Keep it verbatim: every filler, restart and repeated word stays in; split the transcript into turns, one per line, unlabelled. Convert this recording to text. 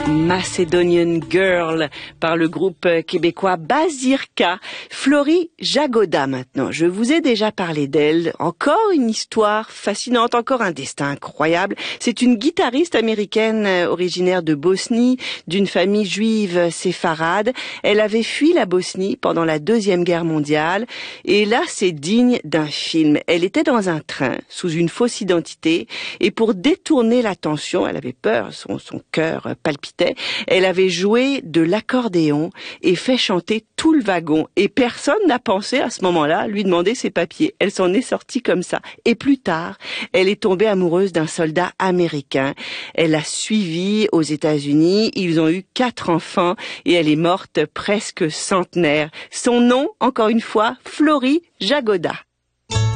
Macedonian Girl par le groupe québécois Bazirka. Florie Jagoda maintenant. Je vous ai déjà parlé d'elle. Encore une histoire fascinante, encore un destin incroyable. C'est une guitariste américaine originaire de Bosnie, d'une famille juive séfarade. Elle avait fui la Bosnie pendant la Deuxième Guerre mondiale et là c'est digne d'un film. Elle était dans un train sous une fausse identité et pour détourner l'attention, elle avait peur, son, son cœur palpitait. Elle avait joué de l'accordéon et fait chanter tout le wagon. Et personne n'a pensé à ce moment-là lui demander ses papiers. Elle s'en est sortie comme ça. Et plus tard, elle est tombée amoureuse d'un soldat américain. Elle l'a suivi aux États-Unis. Ils ont eu quatre enfants et elle est morte presque centenaire. Son nom, encore une fois, Florie Jagoda.